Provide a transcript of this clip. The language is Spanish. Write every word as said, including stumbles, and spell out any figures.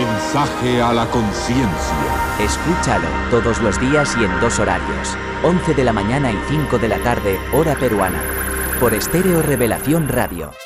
Mensaje a la conciencia. Escúchalo todos los días y en dos horarios, once de la mañana y cinco de la tarde, hora peruana. Por Estéreo Revelación Radio.